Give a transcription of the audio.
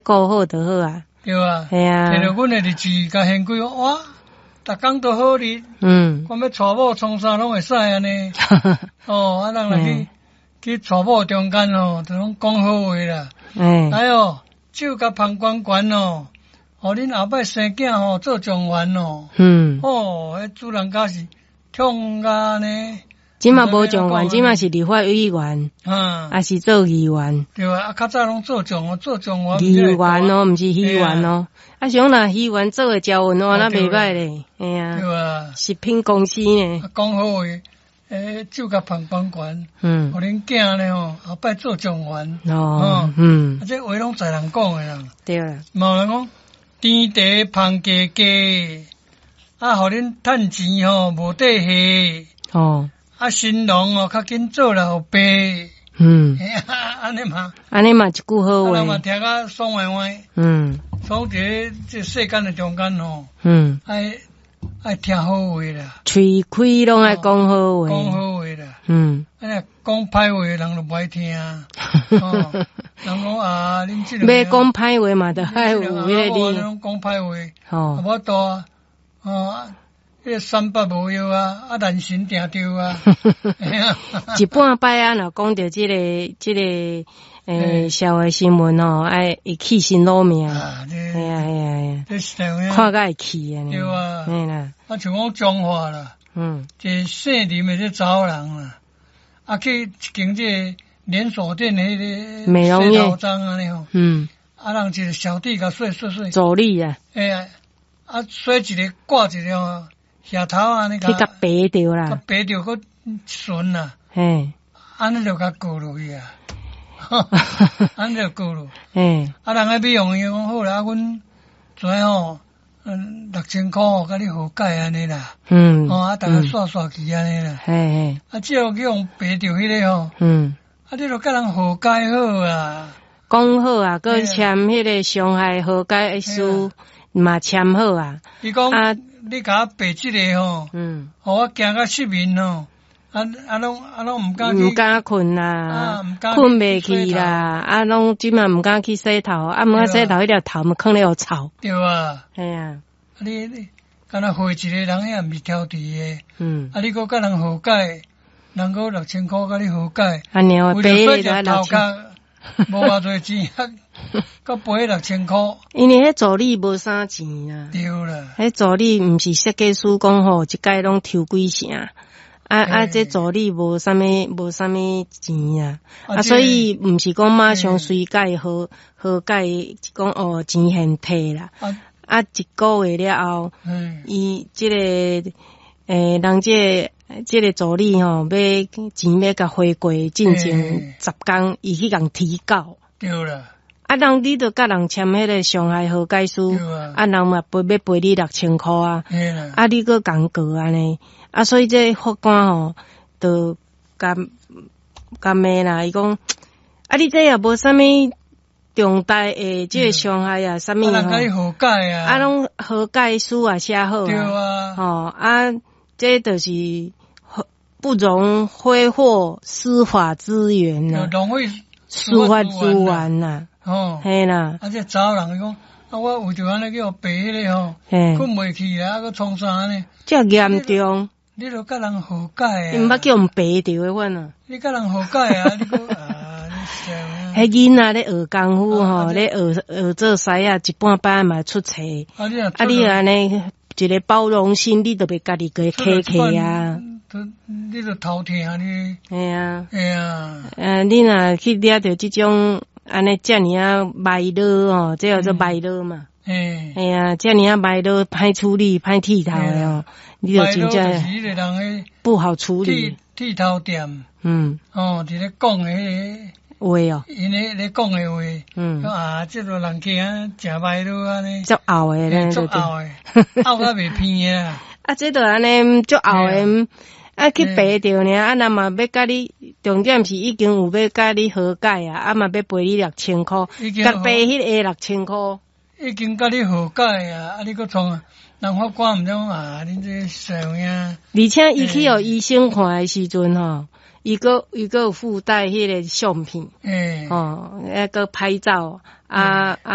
顾好就好啊。 对啊， 系啊， 摕着阮的日子，甲现规哇，逐工都好哩。我要娶某创啥拢会使安尼。哦，啊，人来去娶某中间哦，就拢讲好话啦。哎哟，酒甲芳管管哦，互恁后摆生囝吼做状元哦。哦，迄主人家是痛啊呢。 即嘛无状元，即嘛是立法委员，还是做议员。 对啊，较早拢做状元， 议员哦，毋是议员哦。啊，像若议员做诶交文话，那袂歹咧。哎呀， 对啊， 食品公司呢。 讲好话，酒甲芳管管，互恁囝呢吼后摆做状元。啊，这话拢在人讲诶啦。 对啊， 某人讲甜茶芳家家，啊，互恁趁钱吼无底下。啊，新郎哦，较紧做老爸。 安尼嘛一句好话。 人嘛听甲爽歪歪。所以这世间的中间吼，爱听好话啦。 嘴开拢爱讲好话。 讲好话啦。安讲歹话，人就不爱听。人讲啊，恁这个。 要讲歹话嘛，就爱有迄个理。 讲歹话，无多啊。迄个三八无药啊，啊人心定着啊。 一半摆啊，若讲着即个社会新闻哦，爱会气心落命。系啊， 这是这样。 看甲会气啊。 对啊。 嘿啦。 啊，像讲彰化啦。这姓林的这查某人啦，啊去一间这连锁店的迄个美容院章安尼吼。啊，人一个小弟甲洗。 助理啊。 啊，洗一个挂一个哦。下头安尼去甲白掉啦， 甲白掉个顺啦，安尼就甲过落去啊，安尼就过落。啊，人个美容院讲好啦，啊，阮跩吼，6000块吼，甲你和解安尼啦，啊，大家刷去安尼啦，啊，只要去用白掉迄个吼，啊，你著甲人和解好啊， 讲好啊，佮签迄个伤害和解书嘛签好啊， 伊讲啊。你甲我白即个吼，互我惊甲失眠吼，拢毋敢困啦，困袂去啦，啊，拢即嘛毋敢去洗头，啊，毋敢洗头，迄条头嘛囥咧互臭。 对啊， 系啊， 你敢若回一个人也毋是挑剔诶，啊，你搁甲人和解，人搁6000块甲你和解， 安尼哦，赔你来6000，无偌侪钱。佮赔6000块， 因为迄助理无啥钱啊。 对啦， 迄助理毋是设计师讲吼，一届拢抽几成，这助理无啥物钱啊，所以毋是讲马上随解和解，讲哦钱现摕啦，一个月了后，伊即个人即个助理吼，钱要甲回归进前10天，伊去共提告。 对啦。 啊，你著甲人签迄个伤害和解书，啊，人嘛要赔你6000块啊，啊，你搁共告安尼，啊，所以这法官吼，就甲骂啦，伊讲，啊，你这也无啥物重大诶，即个伤害啊，啥物吼， 和解啊， 啊，拢和解书啊写好啊， 对啊， 吼，啊，这就是不容挥霍司法资源呐， 浪费司法资源呐。嘿啦， 啊！这查某人讲，啊，我为着安尼叫白迄个吼，困袂去啊，佮创啥安尼？ 这严重， 你著甲人和解啊！ 你毋捌叫人白掉的款啊？ 你甲人和解啊！你讲啊，你想迄囡仔咧学功夫吼，咧学做师啊，一半摆嘛出册。啊，你安尼一个包容心，你都袂家己个客啊。 你著头疼你。 嘿啊， 嘿啊。 你若去掠着即种。安尼遮尔啊歹佬哦，这叫做歹佬嘛。哎呀，遮尔啊歹佬歹处理、歹剃头的哦，你就真正不好处理。 剃头店。伫咧讲迄个话哦。 因咧讲的话。啊，这个人家啊，真歹佬安尼。 足拗的咧， 足拗的，拗甲袂偏的啦。 啊，这就安尼足拗的。啊，去赔着呢，啊，那嘛要甲你，重点是已经有要甲你和解啊，啊嘛要赔你6000块，甲赔迄个6000块， 已经甲你和解啊，啊，你搁创啊，人法官毋知啊，恁这啥样？ 而且伊去互医生看的时阵吼，伊个有附带迄个相片，还个拍照啊。